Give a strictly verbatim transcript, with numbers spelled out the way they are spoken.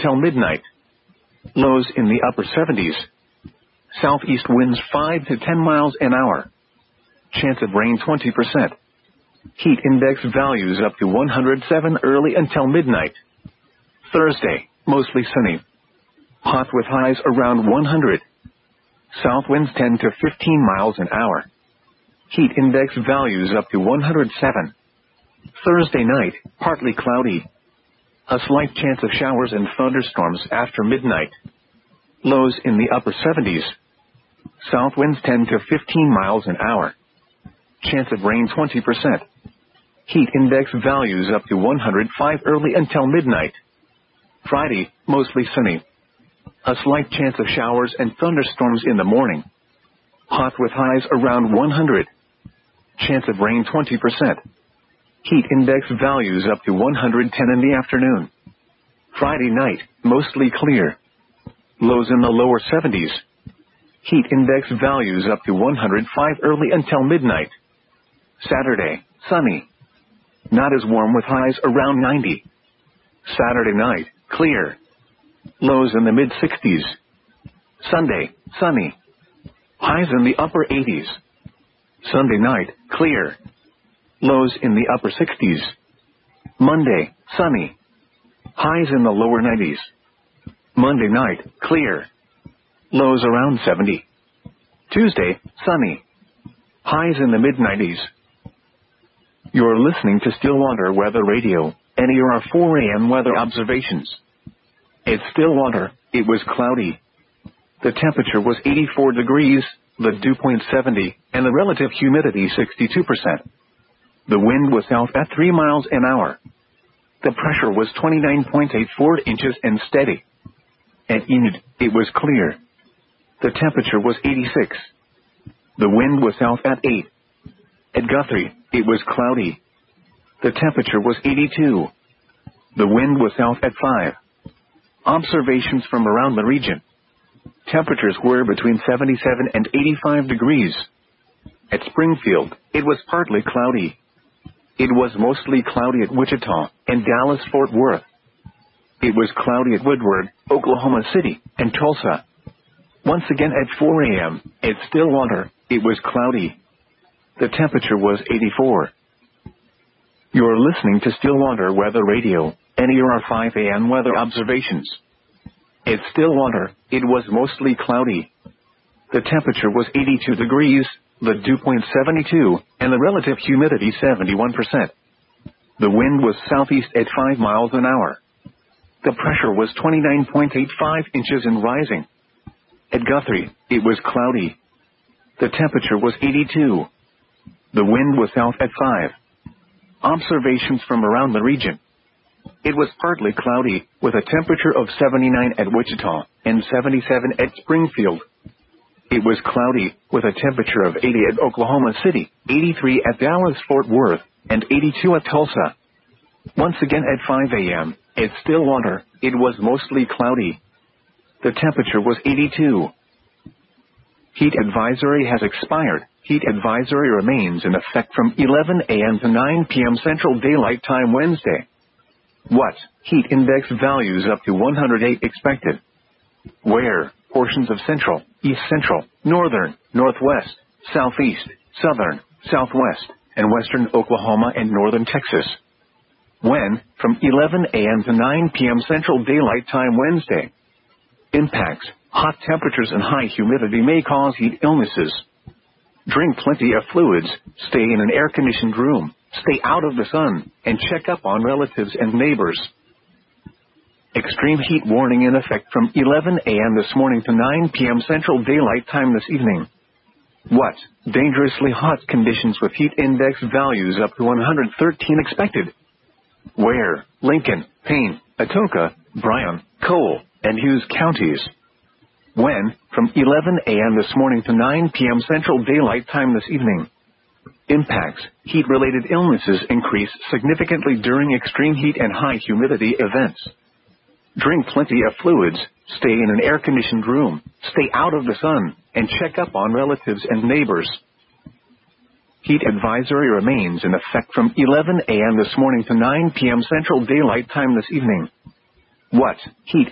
until midnight. Lows in the upper seventies. Southeast winds five to ten miles an hour. Chance of rain twenty percent. Heat index values up to one hundred seven early until midnight. Thursday, mostly sunny. Hot with highs around one hundred. South winds ten to fifteen miles an hour. Heat index values up to one hundred seven. Thursday night, partly cloudy. A slight chance of showers and thunderstorms after midnight. Lows in the upper seventies. South winds ten to fifteen miles an hour. Chance of rain twenty percent. Heat index values up to one hundred five early until midnight. Friday, mostly sunny. A slight chance of showers and thunderstorms in the morning. Hot with highs around one hundred. Chance of rain twenty percent. Heat index values up to one hundred ten in the afternoon. Friday night, mostly clear. Lows in the lower seventies. Heat index values up to one hundred five early until midnight. Saturday, sunny. Not as warm with highs around ninety. Saturday night, clear. Lows in the mid-sixties. Sunday, sunny. Highs in the upper eighties. Sunday night, clear. Lows in the upper sixties. Monday, sunny. Highs in the lower nineties. Monday night, clear. Lows around seventy. Tuesday, sunny. Highs in the mid-nineties. You're listening to Stillwater Weather Radio, and here are four A M weather observations. At Stillwater, it was cloudy. The temperature was eighty-four degrees, the dew point seventy, and the relative humidity sixty-two percent. The wind was south at three miles an hour. The pressure was twenty-nine point eight four inches and steady. At Enid, it was clear. The temperature was eighty-six. The wind was south at eight. At Guthrie, it was cloudy. The temperature was eighty-two. The wind was south at five. Observations from around the region. Temperatures were between seventy-seven and eighty-five degrees. At Springfield, it was partly cloudy. It was mostly cloudy at Wichita and Dallas-Fort Worth. It was cloudy at Woodward, Oklahoma City, and Tulsa. Once again at four A M, at Stillwater, it was cloudy. The temperature was eighty-four. You're listening to Stillwater Weather Radio, and here are five A M weather observations. At Stillwater, it was mostly cloudy. The temperature was eighty-two degrees, the dew point seventy-two, and the relative humidity seventy-one percent. The wind was southeast at five miles an hour. The pressure was twenty-nine point eight five inches and rising. At Guthrie, it was cloudy. The temperature was eighty-two. The wind was south at five. Observations from around the region. It was partly cloudy, with a temperature of seventy-nine at Wichita and seventy-seven at Springfield. It was cloudy, with a temperature of eighty at Oklahoma City, eighty-three at Dallas-Fort Worth, and eighty-two at Tulsa. Once again at five A M, at Stillwater, it was mostly cloudy. The temperature was eighty-two. Heat advisory has expired. Heat advisory remains in effect from eleven A M to nine P M Central Daylight Time Wednesday. What? Heat index values up to one hundred eight expected. Where? Portions of central, east central, northern, northwest, southeast, southern, southwest, and western Oklahoma and northern Texas. When? From eleven A M to nine P M Central Daylight Time Wednesday. Impacts. Hot temperatures and high humidity may cause heat illnesses. Drink plenty of fluids, stay in an air-conditioned room, stay out of the sun, and check up on relatives and neighbors. Extreme heat warning in effect from eleven A M this morning to nine P M Central Daylight Time this evening. What? Dangerously hot conditions with heat index values up to one hundred thirteen expected. Where? Lincoln, Payne, Atoka, Bryan, Cole, and Hughes counties. When? From eleven A M this morning to nine P M Central Daylight Time this evening. Impacts. Heat-related illnesses increase significantly during extreme heat and high humidity events. Drink plenty of fluids, stay in an air-conditioned room, stay out of the sun, and check up on relatives and neighbors. Heat advisory remains in effect from eleven A M this morning to nine P M Central Daylight Time this evening. What? Heat